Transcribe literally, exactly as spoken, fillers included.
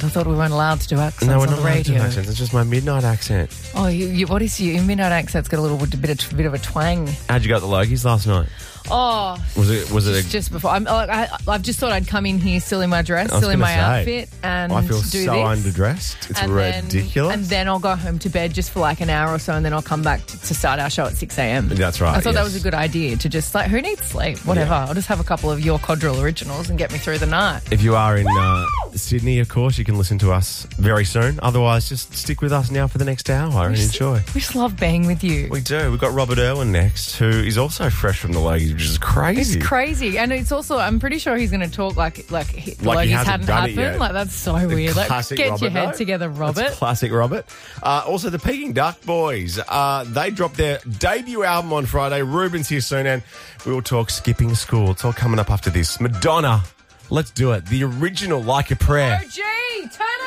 I thought we weren't allowed to do accents No, we're on not the allowed to do radio. accents. It's just my midnight accent. Oh, you, you, what is your, your midnight accent's got a little bit, bit, of, bit of a twang. How'd you go at the Logies last night? Oh, Was it was it just, a, just before. I'm, like, I, I've just thought I'd come in here still in my dress, I was still in gonna my say, outfit, and I feel do so this. underdressed. It's and ridiculous. Then, and then I'll go home to bed just for like an hour or so, and then I'll come back to, to start our show at six a.m. That's right, I thought that yes. was a good idea to just like, who needs sleep? Whatever. Yeah. I'll just have a couple of Your Codrill originals and get me through the night. If you are in uh, Sydney, of course, you can listen to us very soon. Otherwise, just stick with us now for the next hour and just- enjoy. We just love being with you. We do. We've got Robert Irwin next, who is also fresh from the Logies, which is crazy. It's crazy, and it's also. I'm pretty sure he's going to talk like like he, the Like he Logies hasn't hadn't done it happened. yet. Like that's so weird. Like, Classic get Robert, your head though. together, Robert. That's classic Robert. Uh, also, the Peking Duck Boys. Uh, they dropped their debut album on Friday. Ruben's here soon, and we will talk skipping school. It's all coming up after this. Madonna, let's do it. The original Like a Prayer. O G, turn